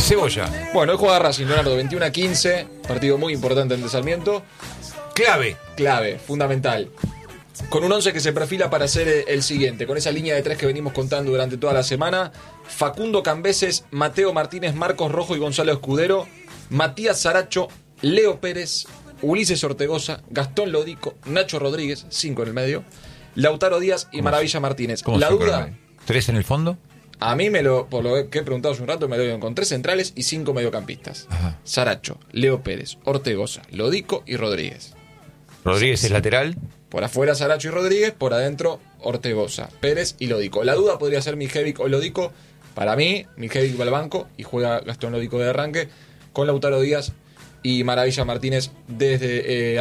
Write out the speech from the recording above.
Cebolla. Bueno, hoy juega Racing, Leonardo, 21-15. Partido muy importante ante Sarmiento. Clave, fundamental. Con un 11 que se perfila para ser el siguiente, con esa línea de 3 que venimos contando durante toda la semana: Facundo Cambeses, Mateo Martínez, Marcos Rojo y Gonzalo Escudero, Matías Saracho, Leo Pérez, Ulises Ortegoza, Gastón Lodico, Nacho Rodríguez, 5 en el medio, Lautaro Díaz y Maravilla Martínez. La duda, 3 en el fondo. a mí por lo que he preguntado hace un rato, me lo dieron con 3 centrales y 5 mediocampistas. Ajá. Saracho, Leo Pérez, Ortegoza, Lodico y Rodríguez. Rodríguez es lateral. Por afuera Saracho y Rodríguez, por adentro Ortegoza, Pérez y Lodico. La duda podría ser Mijevic o Lodico. Para mí, Mijevic va al banco y juega Gastón Lodico de arranque, con Lautaro Díaz y Maravilla Martínez desde